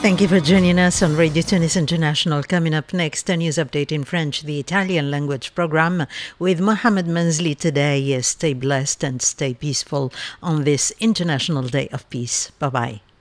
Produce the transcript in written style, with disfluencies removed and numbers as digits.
Thank you for joining us on Radio Tunis International. Coming up next, a news update in French, the Italian language program with Mohamed Manzli today. Stay blessed and stay peaceful on this International Day of Peace. Bye-bye.